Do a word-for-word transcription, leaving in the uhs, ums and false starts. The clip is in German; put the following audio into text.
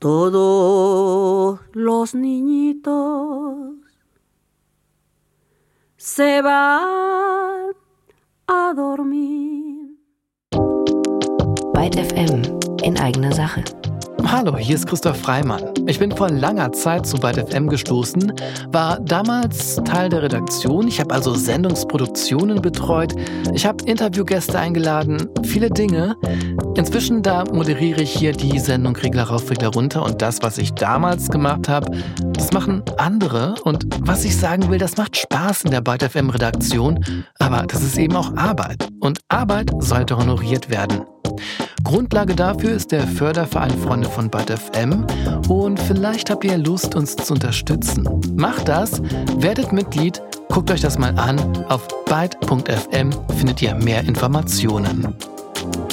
Todos los niñitos se van a dormir. Byte F M in eigener Sache. Hallo, hier ist Christoph Freimann. Ich bin vor langer Zeit zu Byte F M gestoßen, war damals Teil der Redaktion. Ich habe also Sendungsproduktionen betreut. Ich habe Interviewgäste eingeladen, viele Dinge. Inzwischen, da moderiere ich hier die Sendung Regler rauf, Regler runter. Und das, was ich damals gemacht habe, das machen andere. Und was ich sagen will, das macht Spaß in der Byte F M-Redaktion. Aber das ist eben auch Arbeit. Und Arbeit sollte honoriert werden. Grundlage dafür ist der Förderverein Freunde von Byte F M und vielleicht habt ihr Lust, uns zu unterstützen. Macht das, werdet Mitglied, guckt euch das mal an. Auf byte punkt f m findet ihr mehr Informationen.